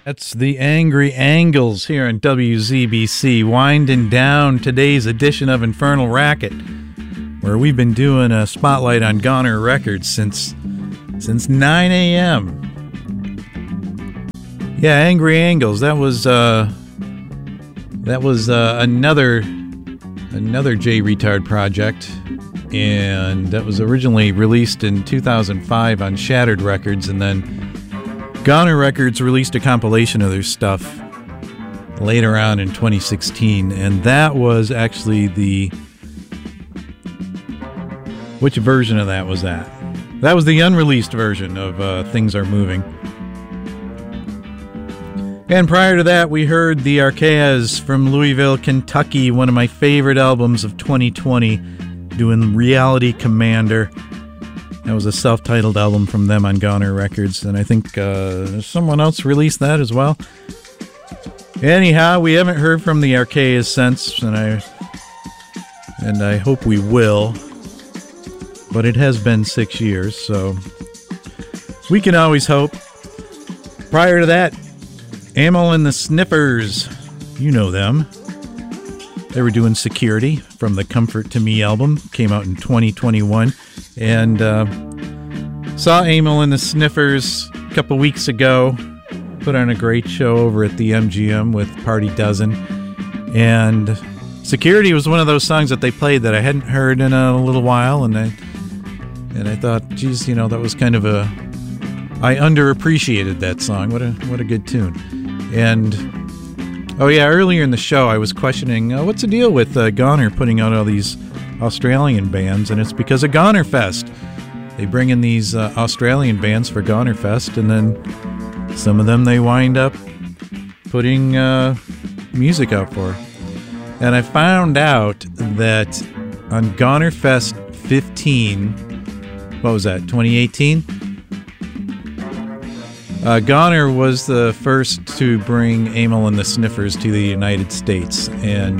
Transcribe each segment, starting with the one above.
That's the Angry Angles here on WZBC, winding down today's edition of Infernal Racket, where we've been doing a spotlight on Goner Records since 9 a.m. Yeah, Angry Angles. That was another J Retard project, and that was originally released in 2005 on Shattered Records, and then Goner Records released a compilation of their stuff later on in 2016, and that was actually which version of that was that? That was the unreleased version of Things Are Moving. And prior to that, we heard the Archaeas from Louisville, Kentucky, one of my favorite albums of 2020, doing Reality Commander. That was a self-titled album from them on Goner Records, and I think someone else released that as well. Anyhow, we haven't heard from the Archaeas since, and I hope we will. But it has been 6 years, so we can always hope. Prior to that, Amyl and the Sniffers, you know them. They were doing Security from the Comfort to Me album, came out in 2021, and saw Amyl and the Sniffers a couple weeks ago, put on a great show over at the MGM with Party Dozen, and Security was one of those songs that they played that I hadn't heard in a little while, and I thought, geez, that was kind of I underappreciated that song. What a good tune. And oh yeah, earlier in the show I was questioning what's the deal with Goner putting out all these Australian bands, and it's because of Goner Fest. They bring in these Australian bands for Goner Fest, and then some of them they wind up putting music out for. And I found out that on Goner Fest 15, what was that, 2018? Goner was the first to bring Amyl and the Sniffers to the United States, and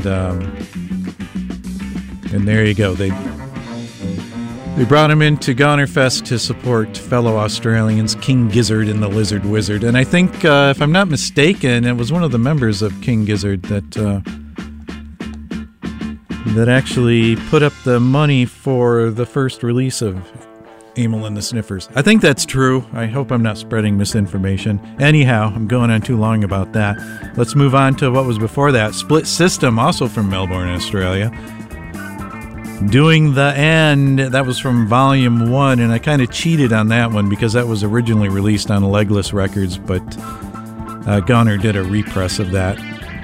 there you go. They brought him into Goner Fest to support fellow Australians, King Gizzard and the Lizard Wizard, and I think, if I'm not mistaken, it was one of the members of King Gizzard that actually put up the money for the first release of Amyl and the Sniffers. I think that's true. I hope I'm not spreading misinformation. Anyhow, I'm going on too long about that. Let's move on to what was before that. Split System, also from Melbourne, Australia. Doing the End, that was from Volume 1, and I kind of cheated on that one because that was originally released on Legless Records, but Goner did a repress of that.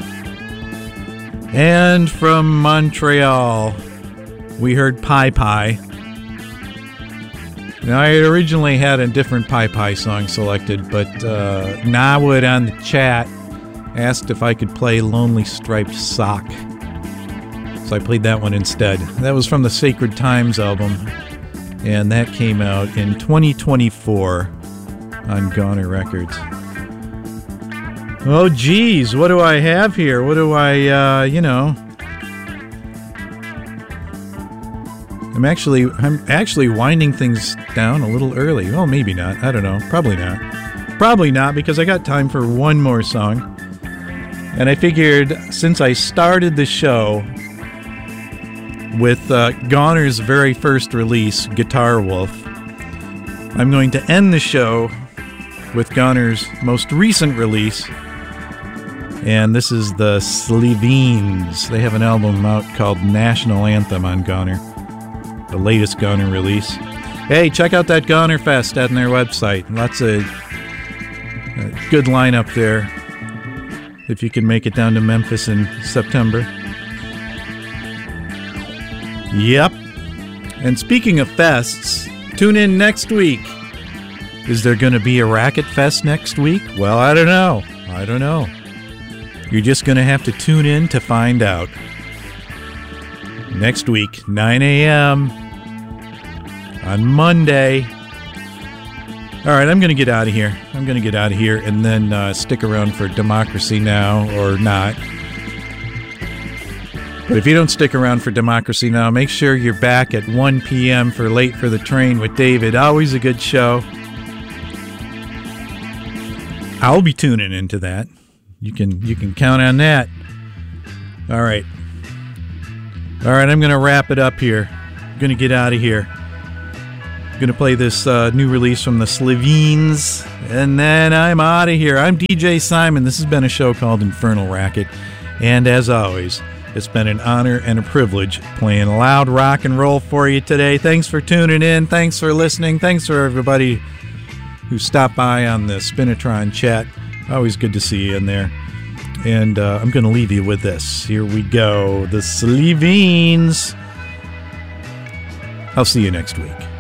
And from Montreal, we heard Pie Pie. Now, I had originally had a different Pie Pie song selected, but Nawood on the chat asked if I could play Lonely Striped Sock. So I played that one instead. That was from the Sacred Times album, and that came out in 2024 on Goner Records. Oh, geez, what do I have here? What do I'm actually winding things down a little early. Well, maybe not. I don't know. Probably not. Probably not, because I got time for one more song. And I figured, since I started the show with Goner's very first release, Guitar Wolf, I'm going to end the show with Goner's most recent release. And this is the Slevines. They have an album out called National Anthem on Goner, the latest Goner release. Hey, check out that Goner Fest on their website. Lots of good lineup there if you can make it down to Memphis in September. Yep. And speaking of fests, tune in next week. Is there going to be a Racket Fest next week? Well, I don't know. You're just going to have to tune in to find out. Next week, 9 a.m. on Monday. All right, I'm going to get out of here. And then stick around for Democracy Now! Or not. But if you don't stick around for Democracy Now!, make sure you're back at 1 p.m. for Late for the Train with David. Always a good show. I'll be tuning into that. You can count on that. All right. I'm going to wrap it up here. I'm going to get out of here. I'm going to play this new release from the Slovens, and then I'm out of here. I'm DJ Simon. This has been a show called Infernal Racket, and as always, it's been an honor and a privilege playing loud rock and roll for you today. Thanks for tuning in. Thanks for listening. Thanks for everybody who stopped by on the Spinatron chat. Always good to see you in there. And I'm going to leave you with this. Here we go. The Slovens. I'll see you next week.